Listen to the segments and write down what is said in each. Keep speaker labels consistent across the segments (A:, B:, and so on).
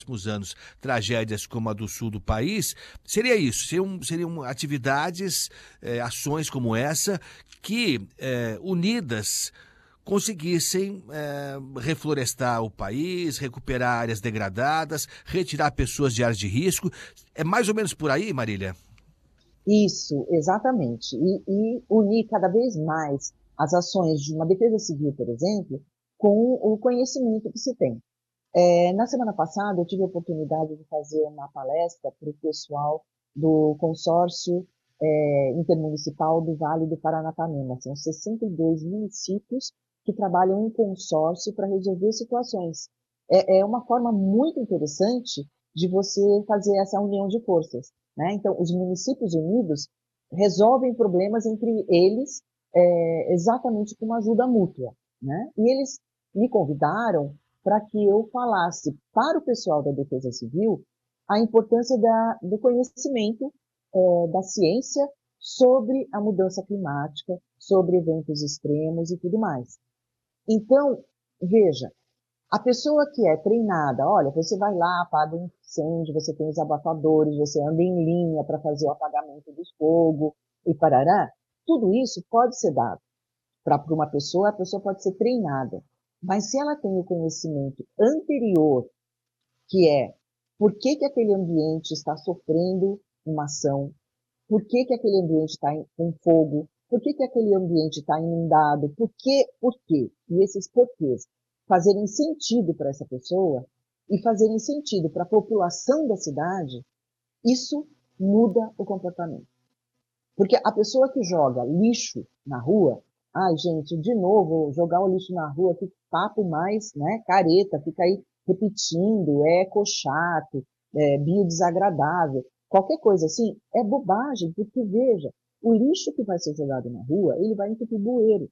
A: próximos anos tragédias como a do sul do país, seria isso, seriam atividades, ações como essa, que unidas conseguissem reflorestar o país, recuperar áreas degradadas, retirar pessoas de áreas de risco. É mais ou menos por aí, Marília?
B: Isso, exatamente. E unir cada vez mais as ações de uma defesa civil, por exemplo, com o conhecimento que se tem. Na semana passada, eu tive a oportunidade de fazer uma palestra para o pessoal do consórcio intermunicipal do Vale do Paranapanema. São 62 municípios que trabalham em consórcio para resolver situações. É uma forma muito interessante de você fazer essa união de forças, né? Então, os municípios unidos resolvem problemas entre eles exatamente com uma ajuda mútua, né? E eles me convidaram para que eu falasse para o pessoal da Defesa Civil a importância do conhecimento da ciência sobre a mudança climática, sobre eventos extremos e tudo mais. Então, veja, a pessoa que é treinada, olha, você vai lá, apaga um incêndio, você tem os abafadores, você anda em linha para fazer o apagamento do fogo e parará, tudo isso pode ser dado para uma pessoa, a pessoa pode ser treinada. Mas se ela tem o conhecimento anterior, que é por que, que aquele ambiente está sofrendo uma ação, por que, que aquele ambiente está com fogo, por que, que aquele ambiente está inundado, por quê? E esses porquês fazerem sentido para essa pessoa e fazerem sentido para a população da cidade, isso muda o comportamento. Porque a pessoa que joga lixo na rua, ai gente, de novo, jogar o lixo na rua, que papo mais, né, careta, fica aí repetindo, é ecochato, é biodesagradável, qualquer coisa assim, é bobagem, porque veja, o lixo que vai ser jogado na rua, ele vai entupir bueiro,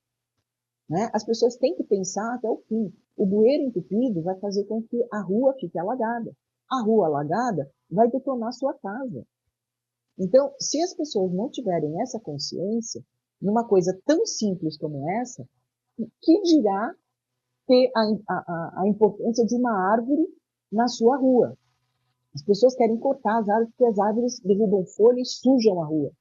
B: né? As pessoas têm que pensar até o fim. O bueiro entupido vai fazer com que a rua fique alagada. A rua alagada vai detonar sua casa. Então, se as pessoas não tiverem essa consciência, numa coisa tão simples como essa, que dirá ter a importância de uma árvore na sua rua? As pessoas querem cortar as árvores porque as árvores derrubam folha e sujam a rua.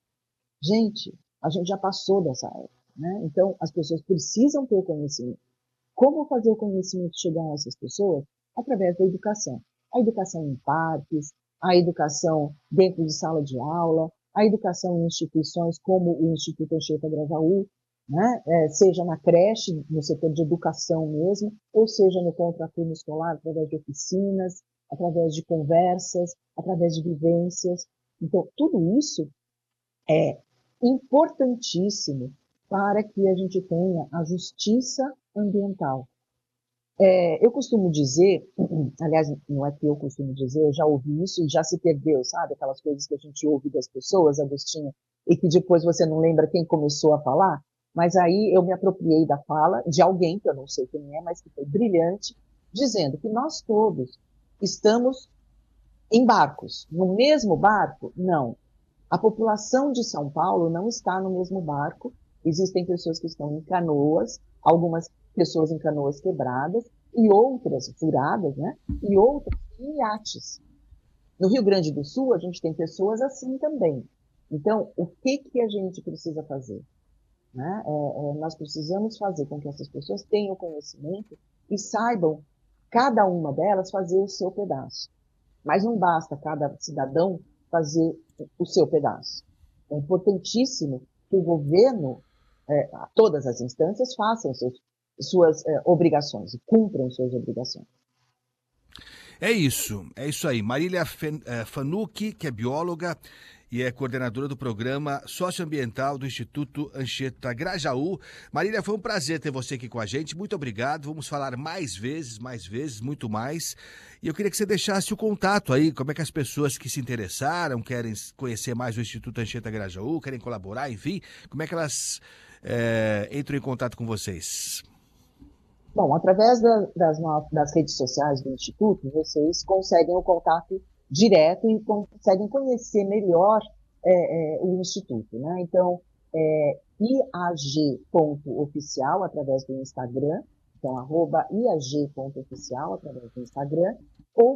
B: Gente, a gente já passou dessa época, né? Então, as pessoas precisam ter conhecimento. Como fazer o conhecimento chegar a essas pessoas? Através da educação. A educação em parques, a educação dentro de sala de aula, a educação em instituições como o Instituto Anchieta Grajaú, né? Seja na creche, no setor de educação mesmo, ou seja no contraturno escolar, através de oficinas, através de conversas, através de vivências. Então, tudo isso é importantíssimo para que a gente tenha a justiça ambiental. Eu costumo dizer, aliás, não é que eu costumo dizer, eu já ouvi isso e já se perdeu, sabe? Aquelas coisas que a gente ouve das pessoas, Agostinho, e que depois você não lembra quem começou a falar, mas aí eu me apropriei da fala de alguém, que eu não sei quem é, mas que foi brilhante, dizendo que nós todos estamos em barcos. No mesmo barco? Não. A população de São Paulo não está no mesmo barco. Existem pessoas que estão em canoas, algumas pessoas em canoas quebradas, e outras furadas, né? E outras em iates. No Rio Grande do Sul, a gente tem pessoas assim também. Então, o que, que a gente precisa fazer? Né? Nós precisamos fazer com que essas pessoas tenham conhecimento e saibam, cada uma delas, fazer o seu pedaço. Mas não basta cada cidadão fazer o seu pedaço. É importantíssimo que o governo, todas as instâncias, façam suas obrigações e cumpram suas obrigações.
A: É isso aí. Marília Fanucchi, que é bióloga e é coordenadora do programa socioambiental do Instituto Anchieta Grajaú. Marília, foi um prazer ter você aqui com a gente. Muito obrigado. Vamos falar mais vezes, muito mais. E eu queria que você deixasse o contato aí, como é que as pessoas que se interessaram, querem conhecer mais o Instituto Anchieta Grajaú, querem colaborar, enfim, como é que elas entram em contato com vocês?
B: Bom, através das redes sociais do Instituto, vocês conseguem o contato direto e conseguem conhecer melhor o Instituto, né? Então, iag.oficial através do Instagram, então, @iag.oficial através do Instagram,